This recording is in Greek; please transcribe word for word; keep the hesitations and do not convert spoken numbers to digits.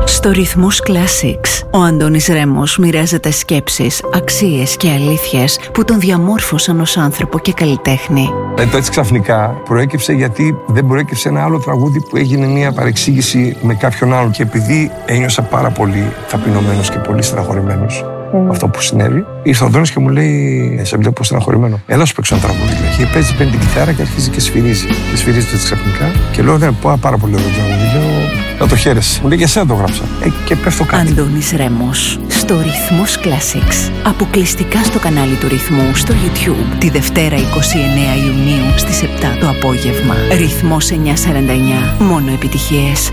Στο Ρυθμός Classics, ο Αντώνης Ρέμος μοιράζεται σκέψεις, αξίες και αλήθειες που τον διαμόρφωσαν ως άνθρωπο και καλλιτέχνη. Ε, το έτσι ξαφνικά προέκυψε γιατί δεν προέκυψε ένα άλλο τραγούδι που έγινε μια παρεξήγηση με κάποιον άλλον και επειδή ένιωσα πάρα πολύ ταπεινωμένος και πολύ στεναχωρημένος mm. αυτό που συνέβη, ήρθε ο Αντώνης και μου λέει: σε βλέπω στεναχωρημένο. Έλα σου παίξω ένα τραγούδι. Και παίζει, παίρνει την κιθάρα και αρχίζει και σφυρίζει. Και σφυρίζει έτσι ξαφνικά. Και λέω: δεν πω πάρα πολύ ωραίο τραγούδι. Λέω: να το χαίρεσαι. Μου λέει: για σένα το γράψα. Ε, και πέφτω κάτι. Αντώνης Ρέμος, στο Ρυθμός Classics. Αποκλειστικά στο κανάλι του Ρυθμού στο YouTube. Τη Δευτέρα εικοστή ενάτη Ιουνίου στις επτά το απόγευμα. Ρυθμός εννιακόσια σαράντα εννιά. Μόνο επιτυχίες.